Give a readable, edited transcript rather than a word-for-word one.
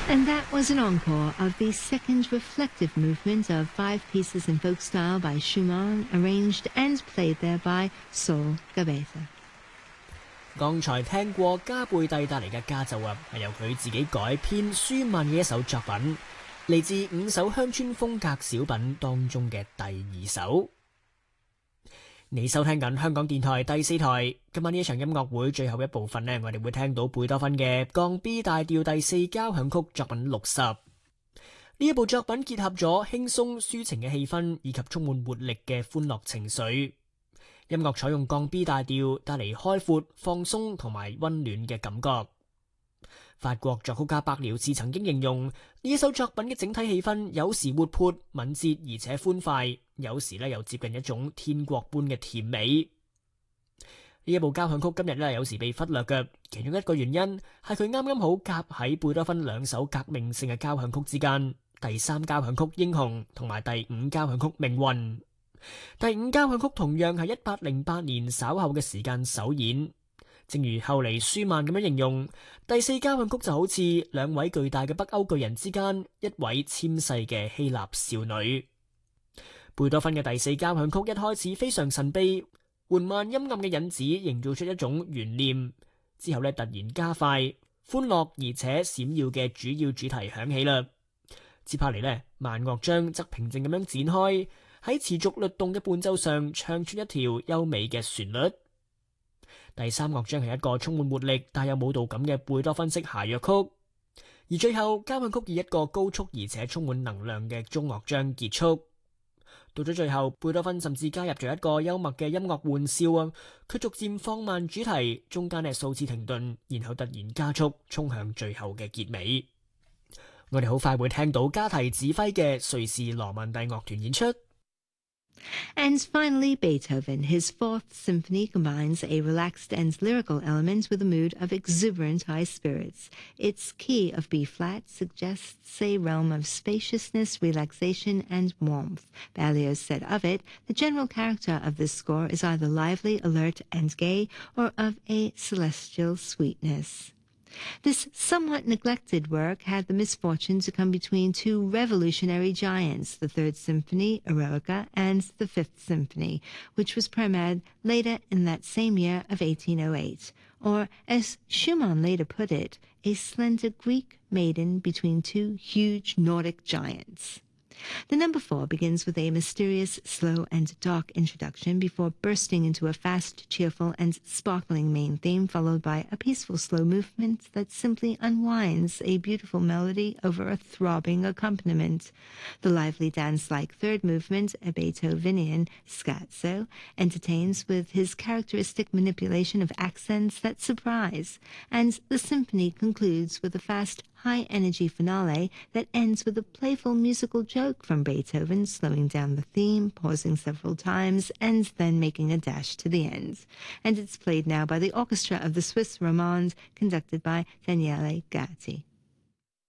And that was an encore of the second reflective movement of 5 pieces in folk style by Schumann, arranged and played there by Sol Gabetta。 剛才聽過加貝蒂帶嚟嘅家奏啊，係由佢自己改編舒曼嘅一首作品，嚟自5首鄉村風格小品當中嘅第2首。你收聽緊香港電台第4台，今晚呢一場音樂會最後一部分呢，我哋會聽到貝多芬嘅降 B 大調第4交響曲作品60。呢一部作品結合咗輕鬆抒情嘅氣氛以及充滿活力嘅歡樂情緒，音樂採用降 B 大調，帶嚟開闊、放鬆同埋溫暖嘅感覺。法國作曲家伯遼士曾經形容呢一首作品嘅整體氣氛有時活潑敏捷而且歡快，有時又接近一種天國般嘅甜美。呢一部交響曲今日有時被忽略嘅，其中一個原因係佢啱啱好夾喺貝多芬2首革命性嘅交響曲之間，第3交響曲英雄同埋第5交響曲命運。第5交響曲同樣係1808年稍後嘅時間首演。正如後嚟舒曼咁樣形容，第4交響曲就好似2位巨大嘅北歐巨人之間一位纖細嘅希臘少女。貝多芬嘅第4交響曲一開始非常神秘，緩慢陰暗嘅引子營造出一種懸念，之後突然加快，歡樂而且閃耀嘅主要主題響起啦。接下嚟慢樂章則平靜咁樣展開，喺持續律動嘅伴奏上唱出一條優美嘅旋律。第3樂章係一個充滿活力帶有舞蹈感嘅貝多芬式諧謔曲，而最後交響曲以一個高速而且充滿能量嘅中樂章結束。到咗最後，貝多芬甚至加入咗一個幽默嘅音樂玩笑啊！佢逐漸放慢主題，中間數次停頓，然後突然加速衝向最後嘅結尾。我哋好快會聽到加提指揮嘅瑞士羅曼蒂樂團演出。 And finally, Beethoven. His 4th Symphony combines a relaxed and lyrical element with a mood of exuberant high spirits. Its key of B-flat suggests a realm of spaciousness, relaxation, and warmth. Berlioz said of it, the general character of this score is either lively, alert, and gay, or of a celestial sweetness. This somewhat neglected work had the misfortune to come between 2 revolutionary giants, the 3rd Symphony, Eroica, and the 5th Symphony, which was premiered later in that same year of 1808, or, as Schumann later put it, a slender Greek maiden between 2 huge Nordic giants. The number 4 begins with a mysterious, slow, and dark introduction before bursting into a fast, cheerful, and sparkling main theme, followed by a peaceful, slow movement that simply unwinds a beautiful melody over a throbbing accompaniment. The lively dance-like 3rd movement, a Beethovenian scherzo, entertains with his characteristic manipulation of accents that surprise, and the symphony concludes with a fast, high-energy finale that ends with a playful musical joke from Beethoven, slowing down the theme, pausing several times, and then making a dash to the end. And it's played now by the orchestra of the Swiss Romande, conducted by Daniele Gatti.